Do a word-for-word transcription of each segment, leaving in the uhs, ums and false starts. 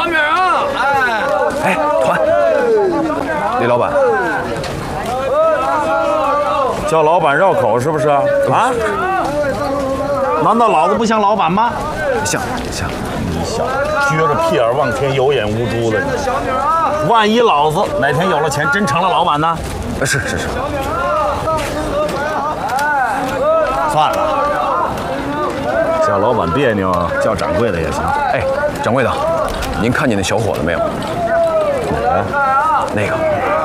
米啊！哎哎，团，李老板， 叫老板绕口是不是啊？啊？难道老子不像老板吗？ 像像， 你小子撅着屁眼望天，有眼无珠的。万一老子哪天有了钱，真成了老板呢？ 是是是。 算了，叫老板别扭，叫掌柜的也行。 哎，掌柜的，您看见那小伙子没有？ 哪个？ 那个。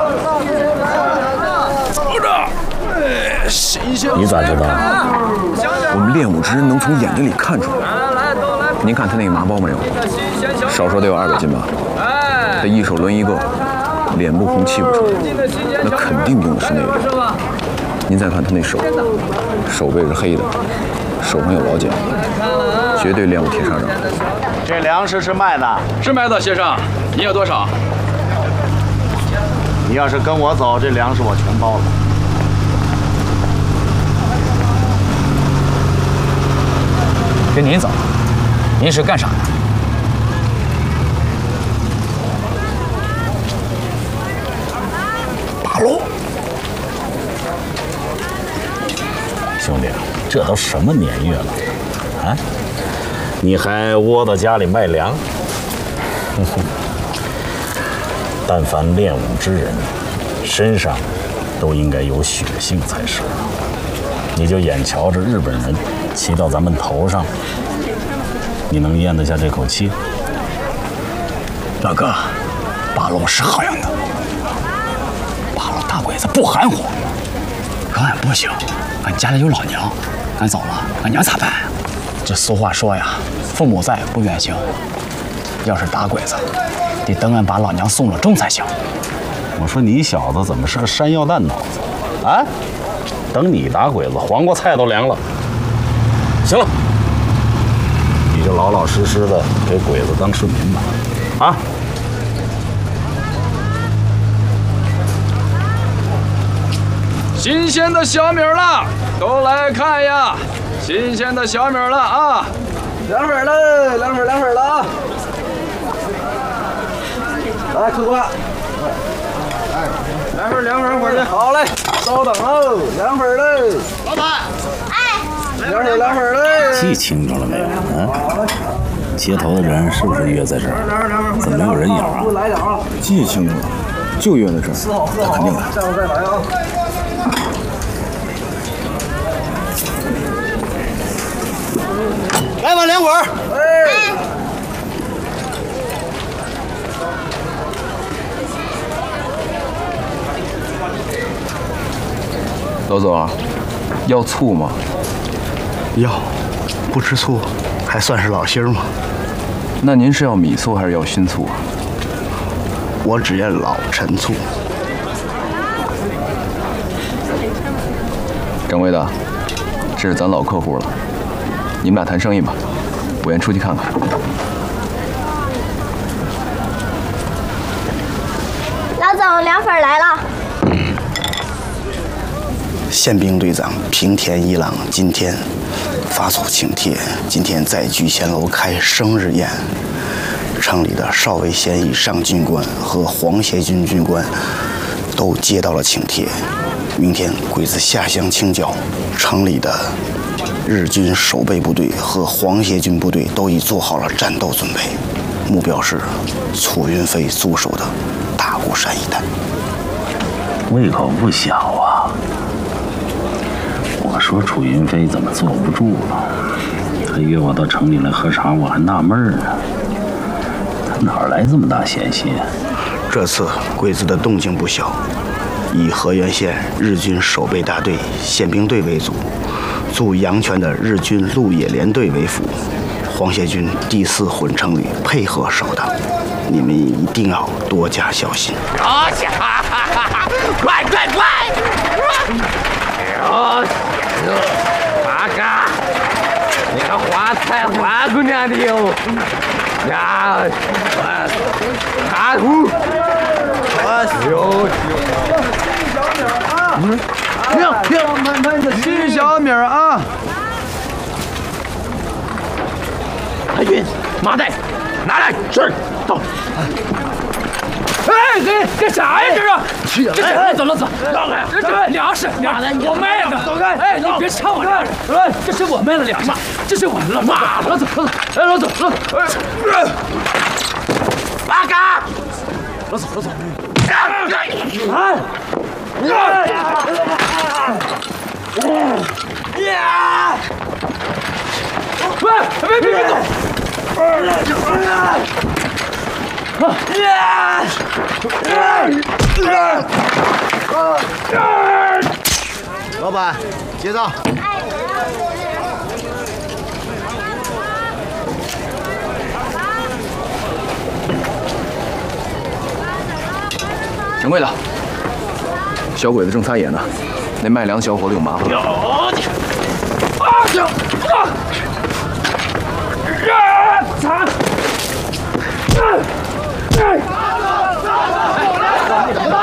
走着。哎，新鲜。 你咋知道？ 我们练武之人能从眼睛里看出来。您看他那个麻包没有？少说得有二百斤吧。他一手抡一个，脸不红气不喘，那肯定用的是那个。您再看他那手，手背是黑的，手上有老茧，绝对练武铁砂掌。 这粮食是卖的， 是卖的，先生，你要多少？ 你要是跟我走，这粮食我全包了。 跟您走，您是干啥的？ 八路。兄弟，这都什么年月了，啊？你还窝到家里卖粮？哼哼。但凡练武之人，身上都应该有血性才是。你就眼瞧着日本人骑到咱们头上，你能咽得下这口气？ 老哥，八路是好样的，八路大鬼子不含糊，可俺不行。俺家里有老娘，俺走了，俺娘咋办呀？这俗话说呀，父母在，不远行。要是打鬼子，得等俺把老娘送了终才行。 我说你小子怎么是个山药蛋脑子啊？等你打鬼子，黄瓜菜都凉了。行了，你就老老实实的给鬼子当顺民吧，啊！ 新鲜的小米了，都来看呀！新鲜的小米了啊！ 凉粉了，凉粉凉粉了啊！来，客官，哎，凉粉凉粉，伙计，好嘞，稍等喽，凉粉喽。老板，哎，凉粉凉粉嘞。 记清楚了没有？啊？接头的人是不是约在这儿？怎么没有人影啊？ 来点啊！ 记清楚了，就约在这儿，他肯定来。 下回再来啊！来碗凉粉。哎。 老总，要醋吗？ 要，不吃醋还算是老星吗？ 那您是要米醋还是要熏醋啊？ 我只愿老陈醋。 掌柜的，这是咱老客户了，你们俩谈生意吧，我先出去看看。 老总，凉粉来了。 宪兵队长平田一郎今天发出请帖，今天在聚贤楼开生日宴。城里的少尉现役上军官和皇协军军官都接到了请帖，明天鬼子下乡清剿，城里的日军守备部队和皇协军部队都已做好了战斗准备，目标是楚云飞驻守的大孤山一带。 胃口不小啊！我说楚云飞怎么坐不住了？他约我到城里来喝茶，我还纳闷呢。他哪来这么大闲心？ 这次鬼子的动静不小，以河源县日军守备大队宪兵队为主，驻阳泉的日军陆野联队为辅，皇协军第四混成旅配合守挡，你们一定要多加小心。 好家伙，快快快！哟，八嘎，你个花菜花姑娘的哟！呀，大虎，哟，嗯，停停，慢慢的，新小米啊！海军，麻袋，拿来，是，走。 哎嘿，干啥呀？这是？这是？走了走，让开！这是粮食，粮食，我卖的。走开！哎，你别抢我粮食！哎，这是我卖的粮食，这是我的。妈，老走，老走，哎，老走，老走。八嘎！老走，老走。哎！呀！喂，别别别走！ 老板，结账。 掌柜的，小鬼子正撒野呢，那卖粮小伙子有麻烦。 有你！啊！行啊！啊！惨！啊！